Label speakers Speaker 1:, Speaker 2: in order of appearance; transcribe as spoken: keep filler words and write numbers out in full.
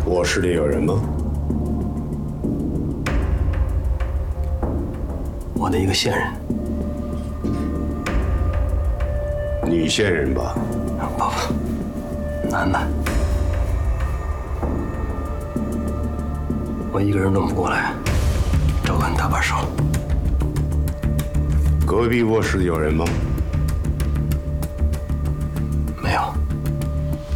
Speaker 1: 卧室里有人吗？
Speaker 2: 我的一个线人。
Speaker 1: 女线人吧？
Speaker 2: 不不，男的。我一个人弄不过来，找个人搭把手。
Speaker 1: 隔壁卧室里有人吗？